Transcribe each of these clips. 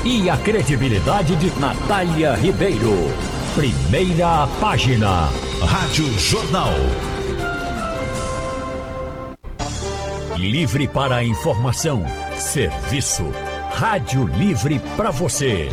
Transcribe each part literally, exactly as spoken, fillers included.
e a credibilidade de Natália Ribeiro. Primeira página. Rádio Jornal. Livre para a informação. Serviço. Rádio Livre para você.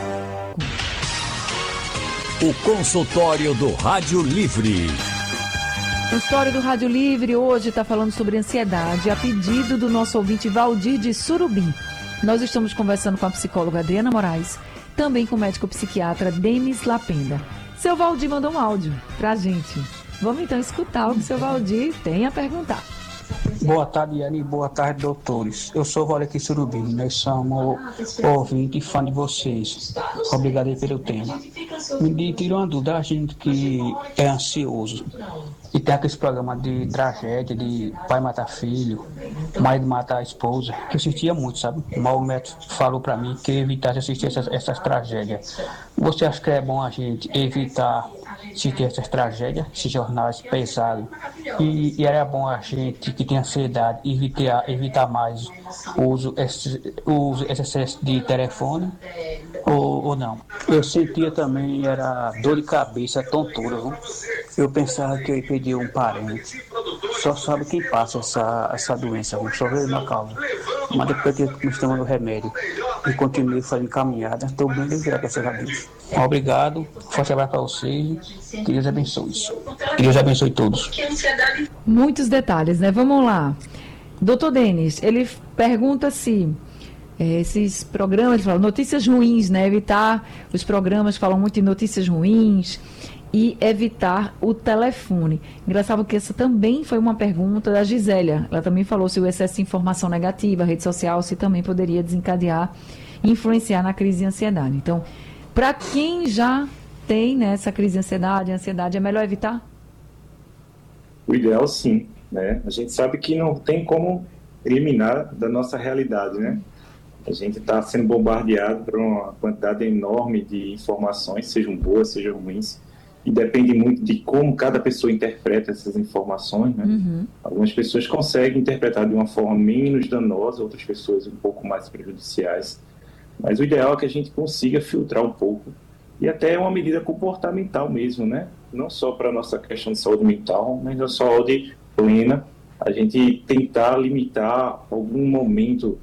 O consultório do Rádio Livre. O consultório do Rádio Livre hoje está falando sobre ansiedade, a pedido do nosso ouvinte Valdir de Surubim. Nós estamos conversando com a psicóloga Adriana Moraes, também com o médico psiquiatra Denis Lapenda. Seu Valdir mandou um áudio para a gente. Vamos então escutar o que o seu Valdir tem a perguntar. Boa tarde, Anny. Boa tarde, doutores. Eu sou o Valdir Surubim. Nós somos ouvinte e fã de vocês. Obrigado aí pelo tema. Me tirou uma dúvida, a gente que é ansioso e tem aquele programa de tragédia, de pai matar filho, marido matar a esposa, que eu assistia muito, sabe? O Mahomet falou pra mim que evitasse assistir essas, essas tragédias. Você acha que é bom a gente evitar assistir essas tragédias, esses jornais pesados, e, e era bom a gente que tem ansiedade evitar, evitar mais o uso, esse, o uso esse excesso de telefone, ou, ou não? Eu sentia também, era dor de cabeça, tontura, viu? Eu pensava que eu ia perder um parente. Só sabe quem passa essa, essa doença, viu? Só veio na causa. Mas depois que eu comecei tomando remédio e continuei fazendo caminhada, estou bem ligado, graças a Deus. Obrigado, forte abraço para vocês, que Deus abençoe. Que Deus abençoe todos. Muitos detalhes, né? Vamos lá. Doutor Denis, ele pergunta se é, esses programas, ele fala notícias ruins, né? Evitar os programas que falam muito de notícias ruins e evitar o telefone. Engraçado que essa também foi uma pergunta da Gisélia. Ela também falou se o excesso de informação negativa, rede social, se também poderia desencadear e influenciar na crise de ansiedade. Então, para quem já tem, né, essa crise de ansiedade, ansiedade, é melhor evitar? O ideal, sim, né? A gente sabe que não tem como eliminar da nossa realidade, né? A gente está sendo bombardeado por uma quantidade enorme de informações, sejam boas, sejam ruins, e depende muito de como cada pessoa interpreta essas informações, né? Uhum. Algumas pessoas conseguem interpretar de uma forma menos danosa, outras pessoas um pouco mais prejudiciais. Mas o ideal é que a gente consiga filtrar um pouco. E até é uma medida comportamental mesmo, né? Não só para a nossa questão de saúde mental, mas da saúde plena. A gente tentar limitar algum momento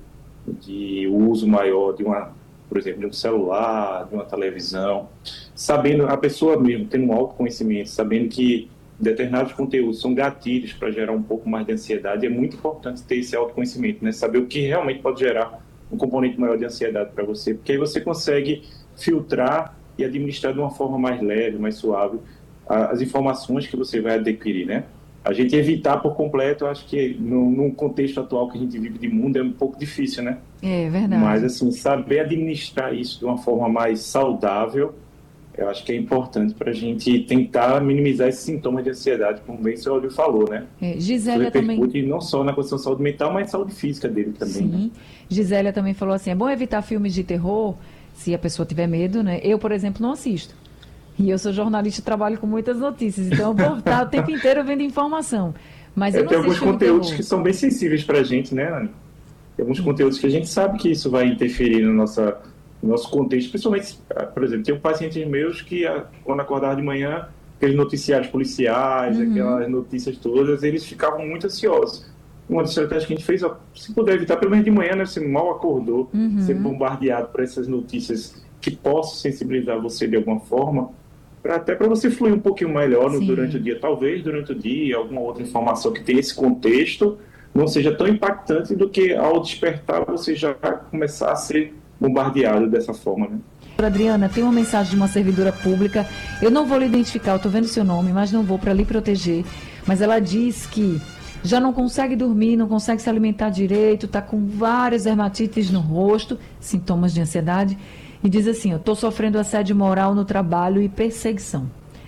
de uso maior de uma, por exemplo, de um celular, de uma televisão. Sabendo, a pessoa mesmo, tendo um autoconhecimento, sabendo que determinados conteúdos são gatilhos para gerar um pouco mais de ansiedade, é muito importante ter esse autoconhecimento, né? Saber o que realmente pode gerar um componente maior de ansiedade para você, porque aí você consegue filtrar e administrar de uma forma mais leve, mais suave, as informações que você vai adquirir, né? A gente evitar por completo, eu acho que no, num contexto atual que a gente vive de mundo é um pouco difícil, né? É verdade. Mas, assim, saber administrar isso de uma forma mais saudável, eu acho que é importante para a gente tentar minimizar esses sintomas de ansiedade, como bem o senhor Olho falou, né? É, Gisélia também... não só na questão de saúde mental, mas saúde física dele também. Sim. Né? Gisélia também falou assim, é bom evitar filmes de terror, se a pessoa tiver medo, né? Eu, por exemplo, não assisto. E eu sou jornalista e trabalho com muitas notícias, então eu vou estar o tempo inteiro vendo informação. Mas eu, eu não tenho alguns conteúdos terror. que são bem sensíveis para a gente, né, Anny? Tem alguns Sim. conteúdos que a gente sabe que isso vai interferir no nosso, no nosso contexto, principalmente, por exemplo, tem um pacientes meus que, quando acordava de manhã, aqueles noticiários policiais, uhum. aquelas notícias todas, eles ficavam muito ansiosos. Uma das estratégias que a gente fez, ó, se puder evitar, pelo menos de manhã, né, você mal acordou, uhum. ser bombardeado por essas notícias que possam sensibilizar você de alguma forma, pra, até para você fluir um pouquinho melhor no, durante o dia. Talvez durante o dia, alguma outra informação que tenha esse contexto não seja tão impactante do que ao despertar você já começar a ser bombardeado dessa forma, né? Adriana, tem uma mensagem de uma servidora pública, eu não vou lhe identificar, eu estou vendo seu nome, mas não vou, para lhe proteger, mas ela diz que já não consegue dormir, não consegue se alimentar direito, está com várias dermatites no rosto, sintomas de ansiedade, e diz assim, eu estou sofrendo assédio moral no trabalho e perseguição.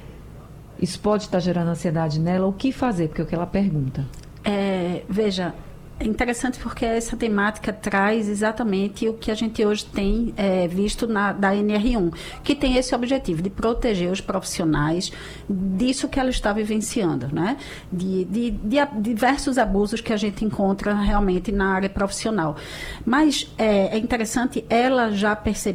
Isso pode estar gerando ansiedade nela? O que fazer? Porque é o que ela pergunta. É, veja, é interessante porque essa temática traz exatamente o que a gente hoje tem é, visto na, da N R um, que tem esse objetivo de proteger os profissionais disso que ela está vivenciando, né? De, de, de diversos abusos que a gente encontra realmente na área profissional. Mas é, é interessante ela já perceber